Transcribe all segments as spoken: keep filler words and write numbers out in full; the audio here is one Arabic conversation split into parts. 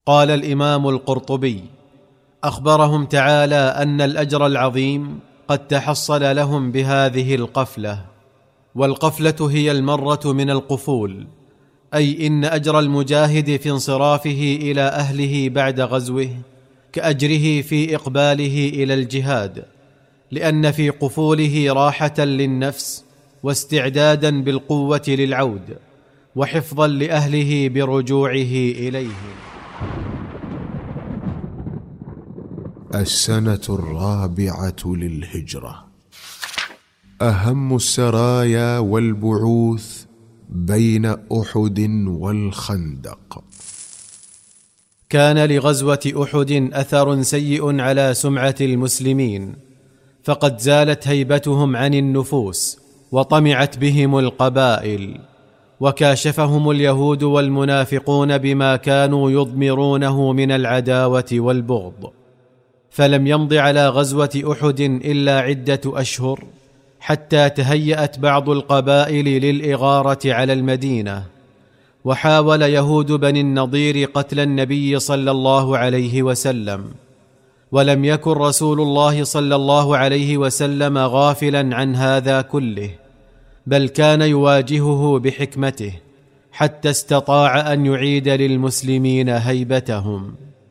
قال الإمام القرطبي: أخبرهم تعالى أن الأجر العظيم قد تحصل لهم بهذه القفلة. والقفلة هي المرة من القفول، أي إن أجر المجاهد في انصرافه إلى أهله بعد غزوه كأجره في إقباله إلى الجهاد، لأن في قفوله راحة للنفس واستعدادا بالقوة للعود وحفظا لأهله برجوعه إليهم. السنة الرابعة للهجرة. أهم السرايا والبعوث بين أحد والخندق. كان لغزوة أحد أثر سيء على سمعة المسلمين، فقد زالت هيبتهم عن النفوس وطمعت بهم القبائل، وكاشفهم اليهود والمنافقون بما كانوا يضمرونه من العداوة والبغض. فلم يمض على غزوة أحد إلا عدة أشهر حتى تهيأت بعض القبائل للإغارة على المدينة، وحاول يهود بني النضير قتل النبي صلى الله عليه وسلم، ولم يكن رسول الله صلى الله عليه وسلم غافلا عن هذا كله، بل كان يواجهه بحكمته حتى استطاع أن يعيد للمسلمين هيبتهم.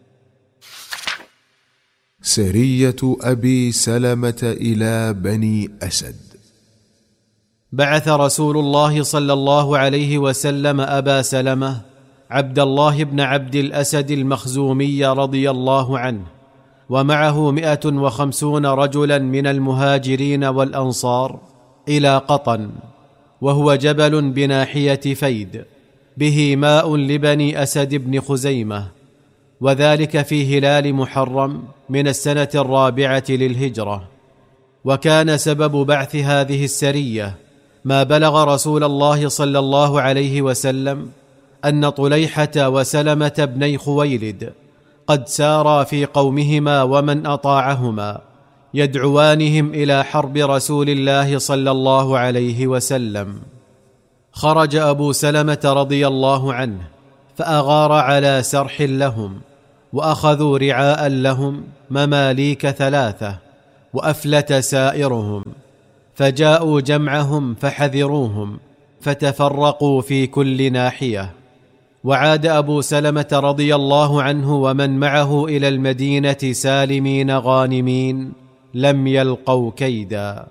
سرية أبي سلمة إلى بني أسد. بعث رسول الله صلى الله عليه وسلم أبا سلمة عبد الله بن عبد الأسد المخزومي رضي الله عنه، ومعه مئة وخمسون رجلا من المهاجرين والأنصار إلى قطن، وهو جبل بناحية فيد به ماء لبني أسد بن خزيمة، وذلك في هلال محرم من السنة الرابعة للهجرة. وكان سبب بعث هذه السرية ما بلغ رسول الله صلى الله عليه وسلم أن طليحة وسلمة بني خويلد قد سارا في قومهما ومن أطاعهما يدعوانهم إلى حرب رسول الله صلى الله عليه وسلم. خرج أبو سلمة رضي الله عنه فأغار على سرح لهم، وأخذوا رعاء لهم مماليك ثلاثة، وأفلت سائرهم، فجاءوا جمعهم فحذروهم فتفرقوا في كل ناحية. وعاد أبو سلمة رضي الله عنه ومن معه إلى المدينة سالمين غانمين لم يلقوا كيدا.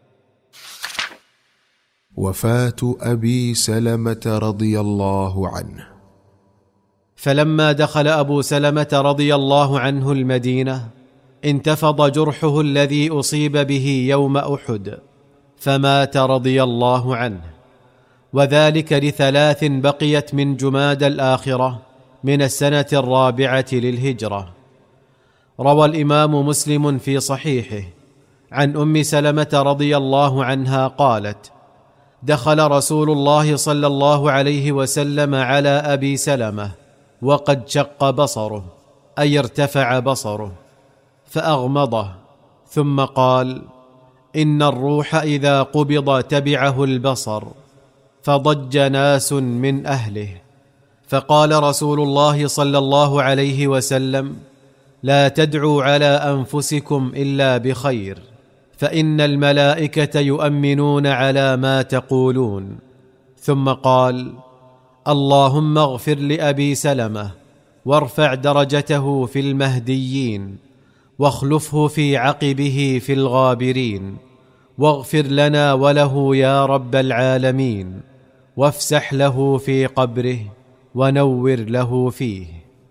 وفاة أبي سلمة رضي الله عنه. فلما دخل أبو سلمة رضي الله عنه المدينة انتفض جرحه الذي أصيب به يوم أحد، فمات رضي الله عنه، وذلك لثلاث بقيت من جماد الآخرة من السنة الرابعة للهجرة. روى الإمام مسلم في صحيحه عن أم سلمة رضي الله عنها قالت: دخل رسول الله صلى الله عليه وسلم على أبي سلمة وقد شق بصره، أي ارتفع بصره، فأغمضه، ثم قال: إن الروح إذا قبض تبعه البصر، فضج ناس من أهله. فقال رسول الله صلى الله عليه وسلم: لا تدعوا على أنفسكم إلا بخير، فإن الملائكة يؤمنون على ما تقولون. ثم قال: اللهم اغفر لأبي سلمة وارفع درجته في المهديين، واخلفه في عقبه في الغابرين، واغفر لنا وله يا رب العالمين، وافسح له في قبره ونور له فيه.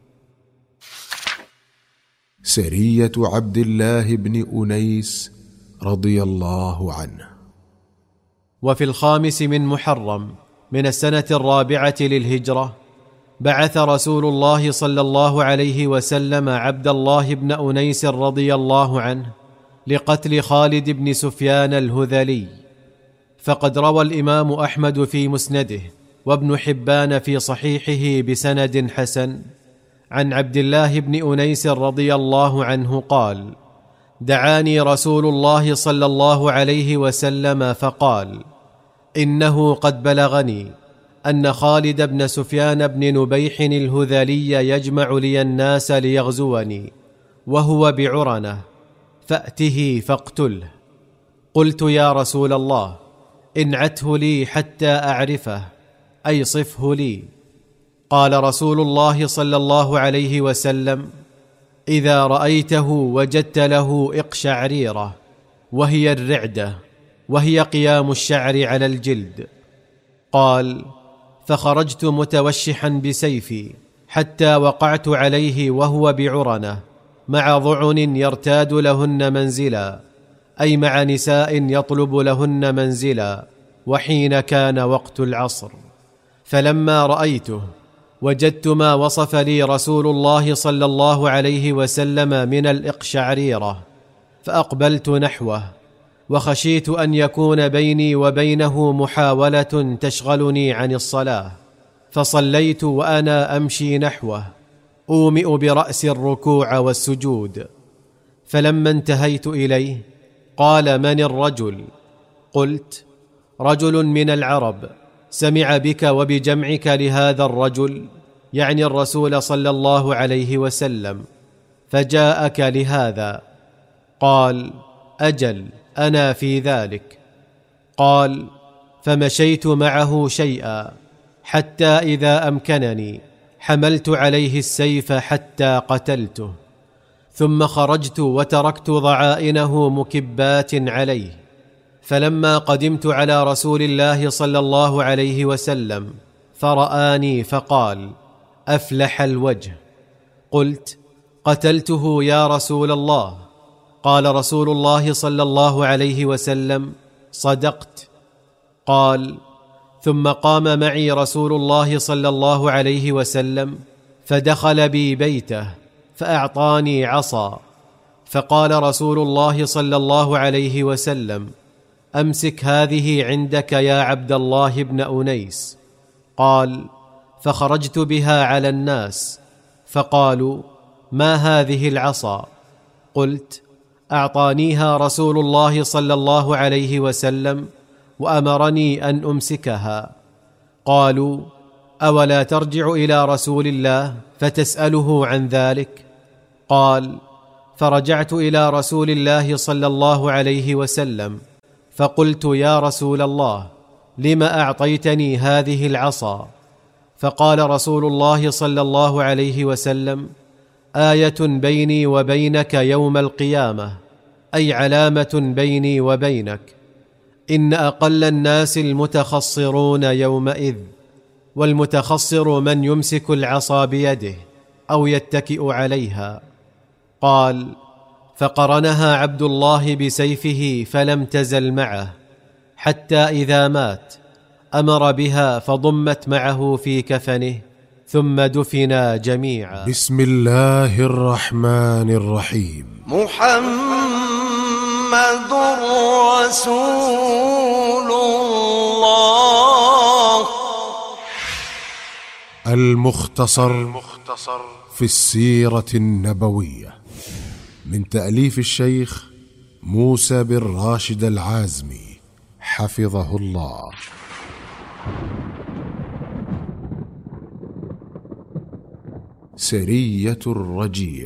سرية عبد الله بن أنيس رضي الله عنه. وفي الخامس من محرم من السنة الرابعة للهجرة بعث رسول الله صلى الله عليه وسلم عبد الله بن أنيس رضي الله عنه لقتل خالد بن سفيان الهذلي. فقد روى الإمام أحمد في مسنده وابن حبان في صحيحه بسند حسن عن عبد الله بن أنيس رضي الله عنه قال: دعاني رسول الله صلى الله عليه وسلم فقال: إنه قد بلغني أن خالد بن سفيان بن نبيح الهذلي يجمع لي الناس ليغزوني وهو بعرنة، فأته فاقتله. قلت يا رسول الله انعته لي حتى أعرفه، أي صفه لي. قال رسول الله صلى الله عليه وسلم: إذا رأيته وجدت له إقشعريرة، وهي الرعدة، وهي قيام الشعر على الجلد. قال: فخرجت متوشحا بسيفي حتى وقعت عليه وهو بعرنة مع ضعن يرتاد لهن منزلا، أي مع نساء يطلب لهن منزلا، وحين كان وقت العصر. فلما رأيته وجدت ما وصف لي رسول الله صلى الله عليه وسلم من الإقشعريرة، فأقبلت نحوه، وخشيت أن يكون بيني وبينه محاولة تشغلني عن الصلاة، فصليت وأنا أمشي نحوه أومئ برأس الركوع والسجود. فلما انتهيت إليه قال: من الرجل؟ قلت: رجل من العرب سمع بك وبجمعك لهذا الرجل، يعني الرسول صلى الله عليه وسلم، فجاءك لهذا. قال: أجل، أنا في ذلك. قال: فمشيت معه شيئا حتى إذا أمكنني حملت عليه السيف حتى قتلته، ثم خرجت وتركت ضعائنه مكبات عليه. فلما قدمت على رسول الله صلى الله عليه وسلم فرآني فقال: أفلح الوجه. قلت: قتلته يا رسول الله. قال رسول الله صلى الله عليه وسلم: صدقت. قال: ثم قام معي رسول الله صلى الله عليه وسلم فدخل بي بيته فأعطاني عصا، فقال رسول الله صلى الله عليه وسلم: أمسك هذه عندك يا عبد الله بن أنيس. قال: فخرجت بها على الناس فقالوا: ما هذه العصا؟ قلت: أعطانيها رسول الله صلى الله عليه وسلم وأمرني أن أمسكها. قالوا: أولا ترجع إلى رسول الله فتسأله عن ذلك؟ قال: فرجعت إلى رسول الله صلى الله عليه وسلم فقلت: يا رسول الله، لم أعطيتني هذه العصا؟ فقال رسول الله صلى الله عليه وسلم: آية بيني وبينك يوم القيامة، أي علامة بيني وبينك. إن أقل الناس المتخصرون يومئذ، والمتخصر من يمسك العصا بيده أو يتكئ عليها. قال: فقرنها عبد الله بسيفه فلم تزل معه حتى إذا مات أمر بها فضمت معه في كفنه ثم دفنا جميعا. بسم الله الرحمن الرحيم. محمد رسول الله. المختصر في السيرة النبوية، من تأليف الشيخ موسى بن راشد العازمي حفظه الله. سرية الرجيع.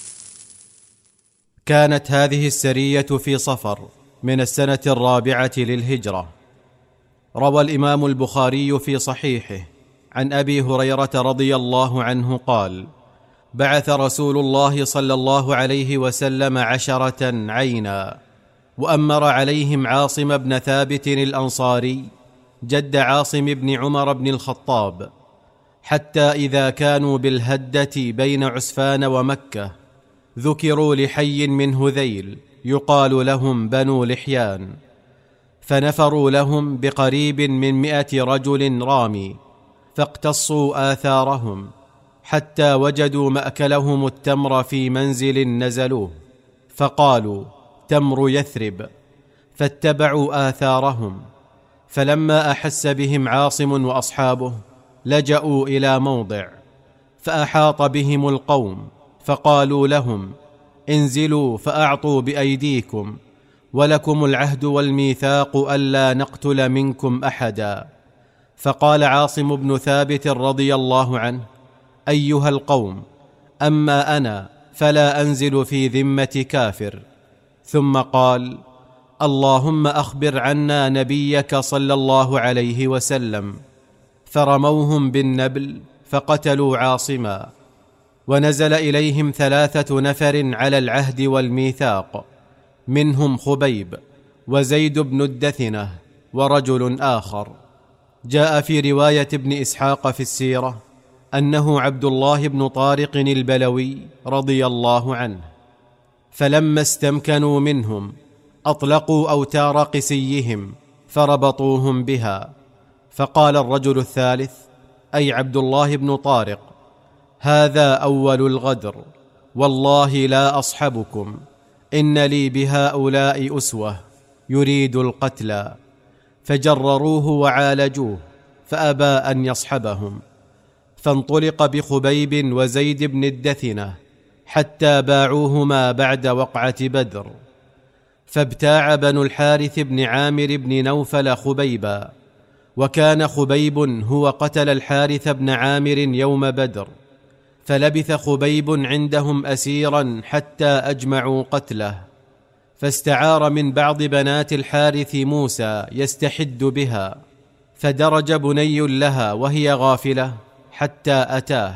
كانت هذه السرية في صفر من السنة الرابعة للهجرة. روى الإمام البخاري في صحيحه عن أبي هريرة رضي الله عنه قال: بعث رسول الله صلى الله عليه وسلم عشرة عينا، وأمر عليهم عاصم بن ثابت الأنصاري جد عاصم بن عمر بن الخطاب، حتى إذا كانوا بالهدة بين عسفان ومكة ذكروا لحي من هذيل يقال لهم بنو لحيان، فنفروا لهم بقريب من مئة رجل رامي، فاقتصوا آثارهم حتى وجدوا مأكلهم التمر في منزل نزلوه، فقالوا: تمر يثرب، فاتبعوا آثارهم. فلما أحس بهم عاصم وأصحابه لجأوا إلى موضع، فأحاط بهم القوم فقالوا لهم: انزلوا فأعطوا بأيديكم، ولكم العهد والميثاق ألا نقتل منكم أحدا. فقال عاصم بن ثابت رضي الله عنه: أيها القوم، أما أنا فلا أنزل في ذمة كافر. ثم قال: اللهم أخبر عنا نبيك صلى الله عليه وسلم. فرموهم بالنبل فقتلوا عاصما. ونزل إليهم ثلاثة نفر على العهد والميثاق، منهم خبيب وزيد بن الدثنة ورجل آخر. جاء في رواية ابن إسحاق في السيرة أنه عبد الله بن طارق البلوي رضي الله عنه. فلما استمكنوا منهم أطلقوا أوتار قسيهم فربطوهم بها. فقال الرجل الثالث، أي عبد الله بن طارق: هذا أول الغدر، والله لا أصحبكم، إن لي بهؤلاء أسوة، يريد القتل. فجرروه وعالجوه فأبى أن يصحبهم. فانطلق بخبيب وزيد بن الدثنة حتى باعوهما بعد وقعة بدر. فابتاع بنو الحارث بن عامر بن نوفل خبيبا، وكان خبيب هو قتل الحارث بن عامر يوم بدر. فلبث خبيب عندهم أسيرا حتى أجمعوا قتله. فاستعار من بعض بنات الحارث موسى يستحد بها، فدرج بني لها وهي غافلة حتى أتاه،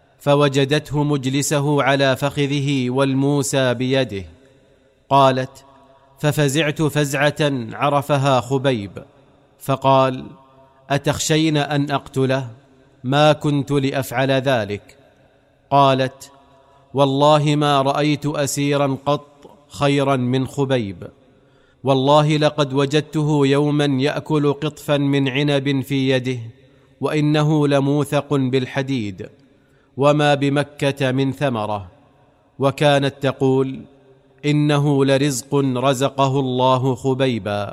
فوجدته مجلسه على فخذه والموسى بيده. قالت: ففزعت فزعة عرفها خبيب، فقال: أتخشين أن أقتله؟ ما كنت لأفعل ذلك. قالت: والله ما رأيت أسيرا قط خيرا من خبيب، والله لقد وجدته يوما يأكل قطفا من عنب في يده، وإنه لموثق بالحديد، وما بمكة من ثمرة. وكانت تقول: إنه لرزق رزقه الله خبيبا.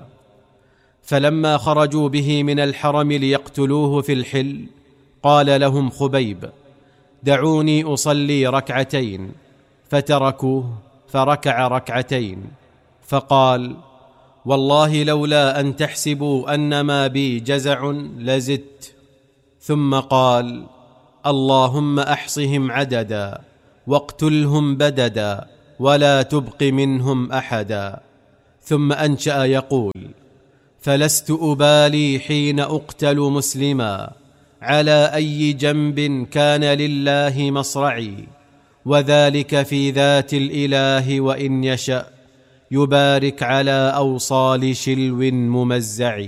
فلما خرجوا به من الحرم ليقتلوه في الحل، قال لهم خبيب: دعوني أصلي ركعتين. فتركوه فركع ركعتين، فقال: والله لولا أن تحسبوا أنما بي جزع لزدت. ثم قال: اللهم أحصهم عددا واقتلهم بددا ولا تبق منهم أحدا. ثم أنشأ يقول: فلست أبالي حين أقتل مسلما، على أي جنب كان لله مصرعي، وذلك في ذات الإله وإن يشأ يبارك على أوصال شلو ممزع.